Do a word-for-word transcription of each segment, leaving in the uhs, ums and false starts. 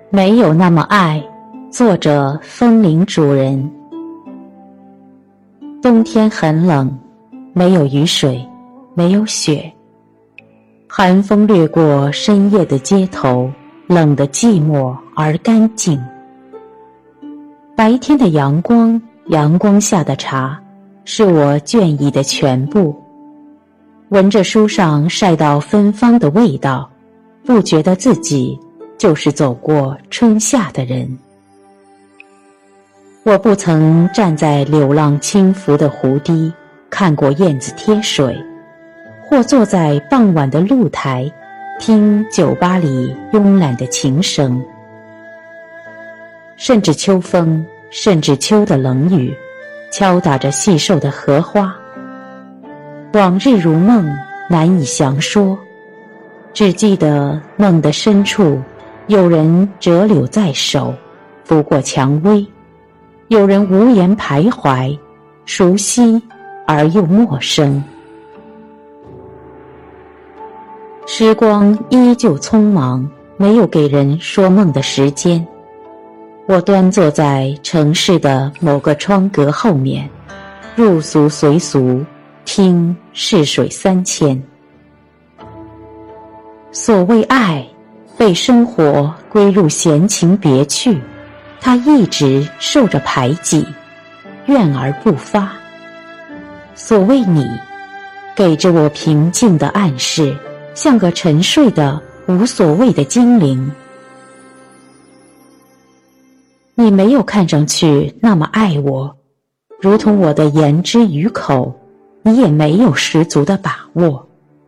没有那么爱。作者：风铃主人。冬天很冷，没有雨水，没有雪，寒风掠过深夜的街头，冷得寂寞而干净。白天的阳光，阳光下的茶，是我倦意的全部。闻着书上晒到芬芳的味道，不觉得自己就是走过春夏的人。我不曾站在流浪轻浮的湖堤，看过燕子贴水，或坐在傍晚的露台，听酒吧里慵懒的琴声。甚至秋风，甚至秋的冷雨，敲打着细瘦的荷花。往日如梦，难以详说，只记得梦的深处，有人折柳在手，拂过蔷薇，有人无言徘徊，熟悉而又陌生。时光依旧匆忙，没有给人说梦的时间。我端坐在城市的某个窗格后面，入俗随俗，听逝水三千。所谓爱，被生活归入闲情别趣，它一直受着排挤，怨而不发。所谓你，给着我平静的暗示，像个沉睡的无所谓的精灵。你没有看上去那么爱我，如同我的言之于口，你也没有十足的把握。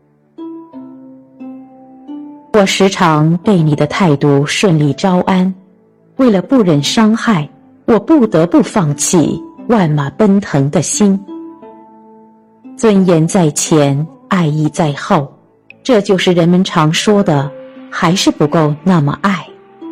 我时常被你的态度顺利招安，为了不忍伤害，我不得不放弃万马奔腾的心。尊严在前，爱意在后，这就是人们常说的，还是不够那么爱。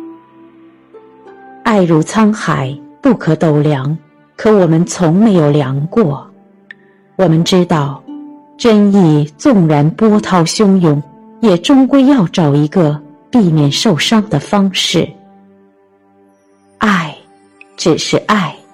爱如沧海，不可斗量，可我们从没有量过。我们知道，真意纵然波涛汹涌，也终归要找一个避免受伤的方式。爱，只是爱，